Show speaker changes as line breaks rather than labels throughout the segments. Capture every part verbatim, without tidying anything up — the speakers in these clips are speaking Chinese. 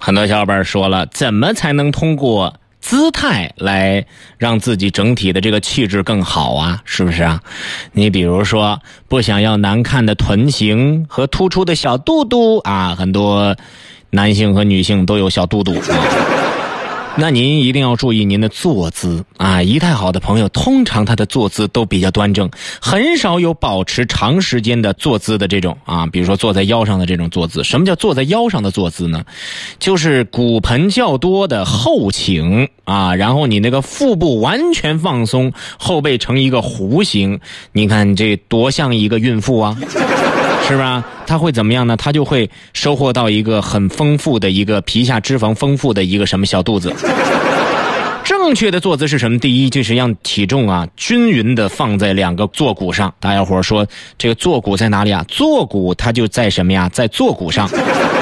很多小伙伴说了，怎么才能通过姿态来让自己整体的这个气质更好啊？是不是啊？你比如说不想要难看的臀型和突出的小肚肚啊，很多男性和女性都有小肚肚啊。那您一定要注意您的坐姿啊！仪态好的朋友，通常他的坐姿都比较端正，很少有保持长时间的坐姿的这种啊，比如说坐在腰上的这种坐姿。什么叫坐在腰上的坐姿呢？就是骨盆较多的后倾啊，然后你那个腹部完全放松，后背成一个弧形，你看这多像一个孕妇啊！是吧？它会怎么样呢？它就会收获到一个很丰富的一个皮下脂肪丰富的一个什么小肚子。正确的坐姿是什么？第一就是让体重啊均匀的放在两个坐骨上。大家伙说这个坐骨在哪里啊？坐骨它就在什么呀？在坐骨上。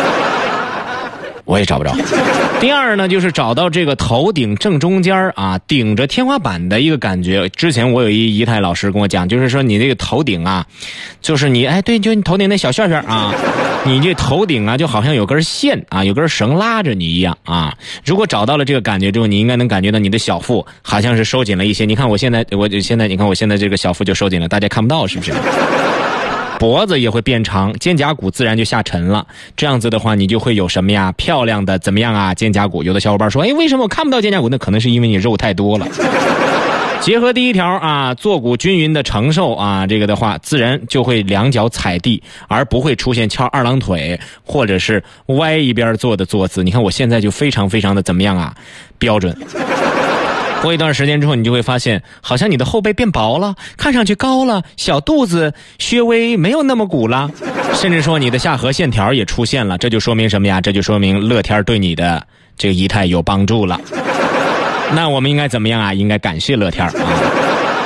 我也找不着。第二呢，就是找到这个头顶正中间啊，顶着天花板的一个感觉。之前我有一仪态老师跟我讲，就是说你这个头顶啊，就是你哎对，就你头顶那小旋旋啊，你这头顶啊就好像有根线啊，有根绳拉着你一样啊。如果找到了这个感觉之后，你应该能感觉到你的小腹好像是收紧了一些。你看我现在，我现在你看我现在这个小腹就收紧了，大家看不到是不是？脖子也会变长，肩胛骨自然就下沉了。这样子的话，你就会有什么呀？漂亮的怎么样啊？肩胛骨。有的小伙伴说，哎，为什么我看不到肩胛骨？那可能是因为你肉太多了。结合第一条啊，坐骨均匀的承受啊，这个的话，自然就会两脚踩地，而不会出现翘二郎腿或者是歪一边坐的坐姿。你看我现在就非常非常的怎么样啊？标准。过一段时间之后，你就会发现好像你的后背变薄了，看上去高了，小肚子稍微没有那么鼓了，甚至说你的下颌线条也出现了。这就说明什么呀？这就说明乐天对你的这个仪态有帮助了。那我们应该怎么样啊？应该感谢乐天啊。